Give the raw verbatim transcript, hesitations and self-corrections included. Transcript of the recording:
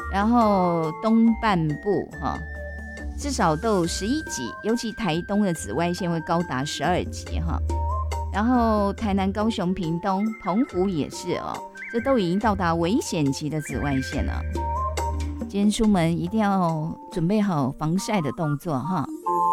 然后东半部哈，至少都有十一级，尤其台东的紫外线会高达十二级哈。然后台南、高雄、屏东、澎湖也是哦，这都已经到达危险级的紫外线了。今天出门一定要准备好防晒的动作哈。